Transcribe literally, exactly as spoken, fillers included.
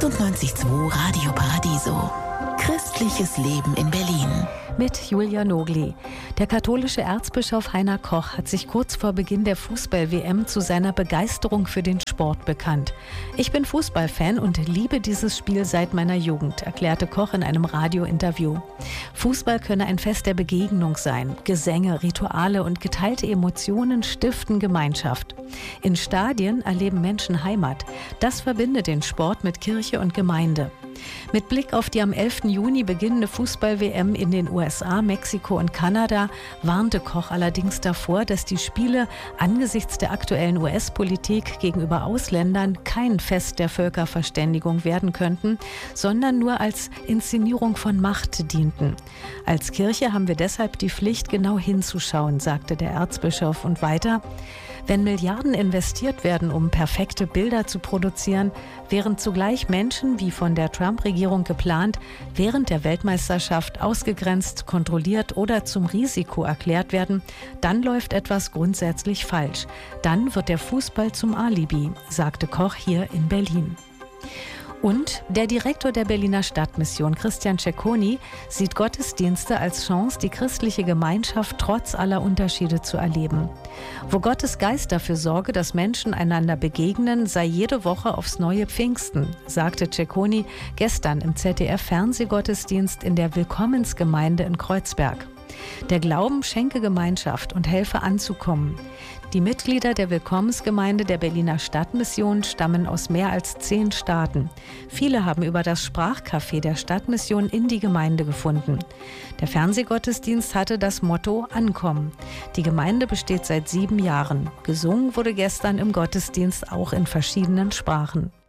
achtundneunzig Komma zwei Radio Paradiso. Christliches Leben in Berlin. Mit Julia Nogli. Der katholische Erzbischof Heiner Koch hat sich kurz vor Beginn der Fußball-W M zu seiner Begeisterung für den Sport bekannt. Ich bin Fußballfan und liebe dieses Spiel seit meiner Jugend, erklärte Koch in einem Radiointerview. Fußball könne ein Fest der Begegnung sein. Gesänge, Rituale und geteilte Emotionen stiften Gemeinschaft. In Stadien erleben Menschen Heimat. Das verbindet den Sport mit Kirche und Gemeinde. Mit Blick auf die am elften Juni beginnende Fußball-W M in den U S A, Mexiko und Kanada warnte Koch allerdings davor, dass die Spiele angesichts der aktuellen U S-Politik gegenüber Ausländern kein Fest der Völkerverständigung werden könnten, sondern nur als Inszenierung von Macht dienten. Als Kirche haben wir deshalb die Pflicht, genau hinzuschauen, sagte der Erzbischof und weiter: Wenn Milliarden investiert werden, um perfekte Bilder zu produzieren, während zugleich Menschen, wie von der Trump-Regierung geplant, während der Weltmeisterschaft ausgegrenzt, kontrolliert oder zum Risiko erklärt werden, dann läuft etwas grundsätzlich falsch. Dann wird der Fußball zum Alibi, sagte Koch hier in Berlin. Und der Direktor der Berliner Stadtmission, Christian Cecconi, sieht Gottesdienste als Chance, die christliche Gemeinschaft trotz aller Unterschiede zu erleben. Wo Gottes Geist dafür sorge, dass Menschen einander begegnen, sei jede Woche aufs neue Pfingsten, sagte Cecconi gestern im Z D F-Fernsehgottesdienst in der Willkommensgemeinde in Kreuzberg. Der Glauben schenke Gemeinschaft und helfe anzukommen. Die Mitglieder der Willkommensgemeinde der Berliner Stadtmission stammen aus mehr als zehn Staaten. Viele haben über das Sprachcafé der Stadtmission in die Gemeinde gefunden. Der Fernsehgottesdienst hatte das Motto Ankommen. Die Gemeinde besteht seit sieben Jahren. Gesungen wurde gestern im Gottesdienst auch in verschiedenen Sprachen.